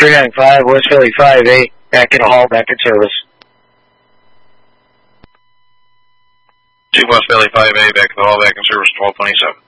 395, West Philly 5-8, back in the hall, back in service. 2 West Philly 5-8, back in the hall, back in service, 1227.